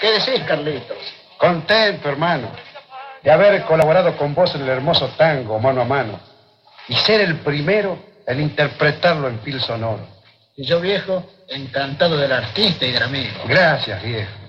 ¿Qué decís, Carlitos? Contento, hermano, de haber colaborado con vos en el hermoso tango, mano a mano, y ser el primero en interpretarlo en fil sonoro. Y yo, viejo, encantado del artista y del amigo. Gracias, viejo.